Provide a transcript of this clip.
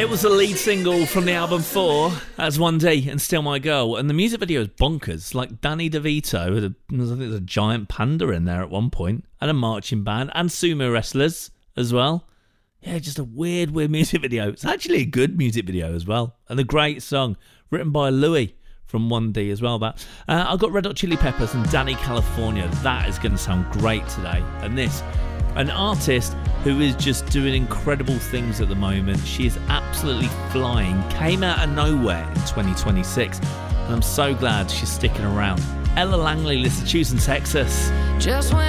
It was the lead single from the album 4, as One Day and Still My Girl, and the music video is bonkers. Like Danny DeVito, I think there's a giant panda in there at one point, and a marching band, and sumo wrestlers as well. Yeah, just a weird music video. It's actually a good music video as well, and a great song written by Louis from 1D as well. That I've got Red Hot Chili Peppers and Danny California. That is going to sound great today. And this, an artist who is just doing incredible things at the moment. She is absolutely flying. Came out of nowhere in 2026, and I'm so glad she's sticking around. Ella Langley, Massachusetts, Texas. Just when